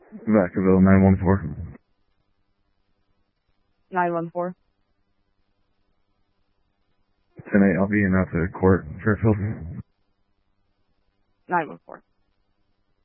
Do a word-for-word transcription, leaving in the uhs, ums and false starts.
Vacaville nine one four. nine one four. Tonight I'll be in at the court, Fairfield. nine one four.